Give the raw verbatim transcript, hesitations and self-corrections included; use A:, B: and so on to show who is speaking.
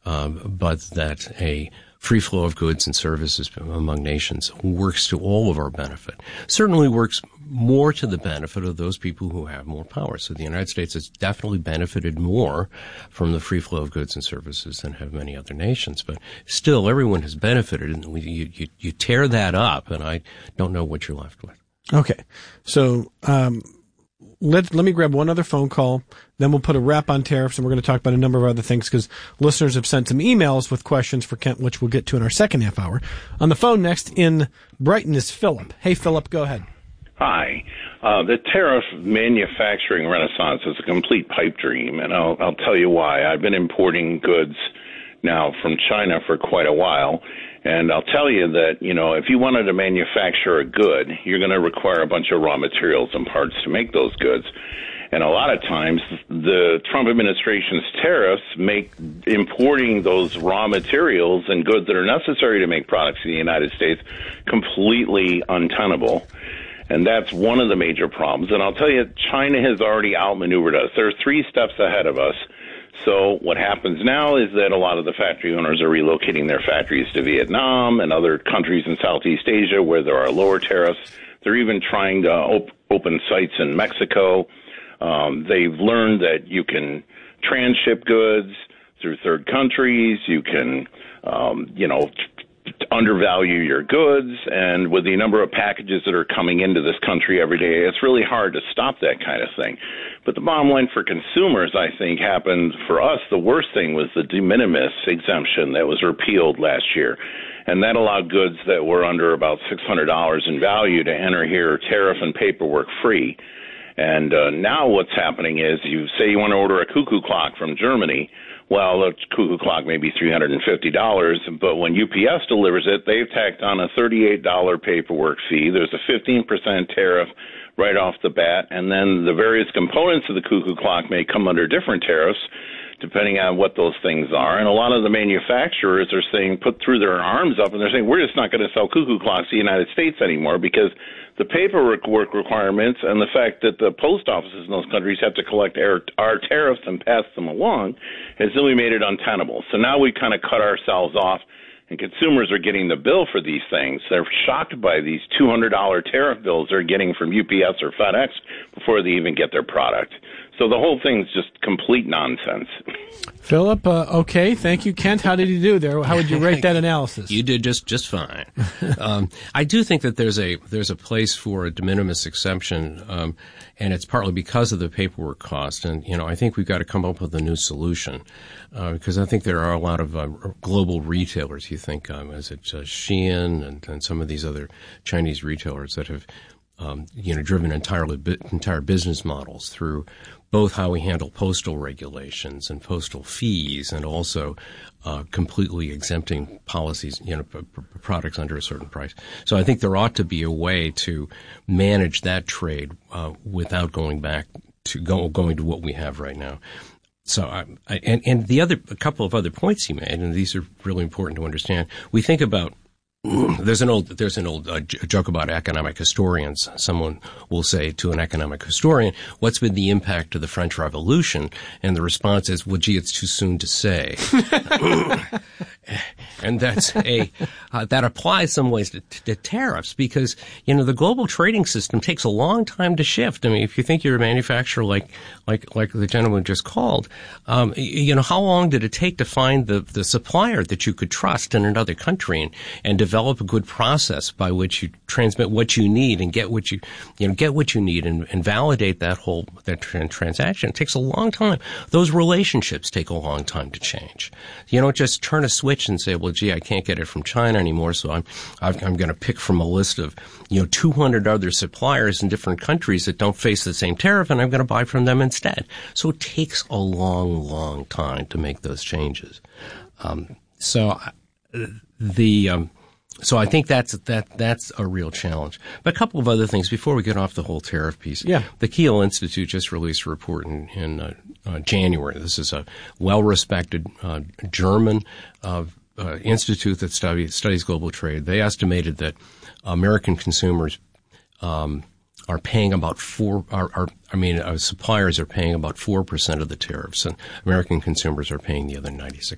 A: um, but that a free flow of goods and services among nations works to all of our benefit. Certainly works more to the benefit of those people who have more power. So the United States has definitely benefited more from the free flow of goods and services than have many other nations. But still, everyone has benefited, and you, you, you tear that up, and I don't know what you're left with.
B: Okay. So um, let, let me grab one other phone call. Then we'll put a wrap on tariffs, and we're going to talk about a number of other things because listeners have sent some emails with questions for Kent, which we'll get to in our second half hour. On the phone next in Brighton is Philip. Hey, Philip, go ahead.
C: Hi. Uh, the tariff manufacturing renaissance is a complete pipe dream, and I'll, I'll tell you why. I've been importing goods now from China for quite a while, and I'll tell you that, you know, if you wanted to manufacture a good, you're going to require a bunch of raw materials and parts to make those goods. And a lot of times, the Trump administration's tariffs make importing those raw materials and goods that are necessary to make products in the United States completely untenable. And that's one of the major problems. And I'll tell you, China has already outmaneuvered us. They're three steps ahead of us. So what happens now is that a lot of the factory owners are relocating their factories to Vietnam and other countries in Southeast Asia where there are lower tariffs. They're even trying to op- open sites in Mexico. Um, they've learned that you can transship goods through third countries. You can, um, you know, t- t- undervalue your goods. And with the number of packages that are coming into this country every day, it's really hard to stop that kind of thing. But the bottom line for consumers, I think, happened for us. The worst thing was the de minimis exemption that was repealed last year. And that allowed goods that were under about six hundred dollars in value to enter here tariff and paperwork free. And uh, now what's happening is you say you want to order a cuckoo clock from Germany. Well, the cuckoo clock may be three hundred fifty dollars, but when U P S delivers it, they've tacked on a thirty-eight dollars paperwork fee. There's a fifteen percent tariff right off the bat, and then the various components of the cuckoo clock may come under different tariffs depending on what those things are. And a lot of the manufacturers are saying, put through their arms up, and they're saying, we're just not going to sell cuckoo clocks to the United States anymore because the paperwork work requirements and the fact that the post offices in those countries have to collect our, our tariffs and pass them along has really made it untenable. So now we kind of cut ourselves off, and consumers are getting the bill for these things. They're shocked by these two hundred dollars tariff bills they're getting from U P S or FedEx before they even get their product. So the whole thing's just complete nonsense.
B: Philip, uh, okay, thank you. Kent, how did you do there? How would you rate that analysis?
A: You did just just fine. um, I do think that there's a there's a place for a de minimis exemption, um, and it's partly because of the paperwork cost. And you know, I think we've got to come up with a new solution uh, because I think there are a lot of uh, global retailers. You think, um, is it uh, Shein and, and some of these other Chinese retailers that have um, you know driven entirely entire business models through both how we handle postal regulations and postal fees, and also uh, completely exempting policies, you know, p- p- products under a certain price. So I think there ought to be a way to manage that trade uh, without going back to go, going to what we have right now. So, I, I, and, and the other, a couple of other points he made, and these are really important to understand. We think about There's an old there's an old uh, joke about economic historians. Someone will say to an economic historian, "What's been the impact of the French Revolution?" And the response is, "Well, gee, it's too soon to say." And that's a uh, that applies some ways to, to tariffs because you know the global trading system takes a long time to shift. I mean, if you think you're a manufacturer like like like the gentleman just called, um, you know, how long did it take to find the the supplier that you could trust in another country and, and develop a good process by which you transmit what you need and get what you you know get what you need and, and validate that whole that transaction? It takes a long time. Those relationships take a long time to change. You don't just turn a switch and say, well, gee, I can't get it from China anymore, so I'm I'm going to pick from a list of you know two hundred other suppliers in different countries that don't face the same tariff, and I'm going to buy from them instead. So it takes a long, long time to make those changes. Um, so the um, so I think that's that that's a real challenge. But a couple of other things before we get off the whole tariff piece.
B: Yeah.
A: The Kiel Institute just released a report in, in uh, uh, January. This is a well-respected uh, German uh, uh, institute that study, studies global trade. They estimated that American consumers um, are paying about four. Are, are I mean, uh, suppliers are paying about four percent of the tariffs, and American consumers are paying the other ninety-six